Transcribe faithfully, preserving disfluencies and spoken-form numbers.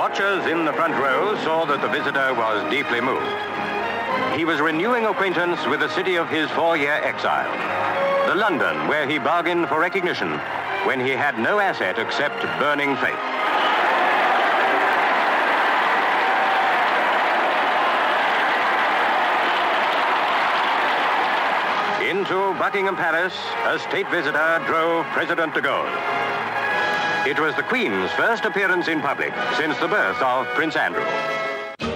Watchers in the front row saw that the visitor was deeply moved. He was renewing acquaintance with the city of his four-year exile, the London where he bargained for recognition when he had no asset except burning faith. Into Buckingham Palace, a state visitor drove President de Gaulle. It was the Queen's first appearance in public since the birth of Prince Andrew.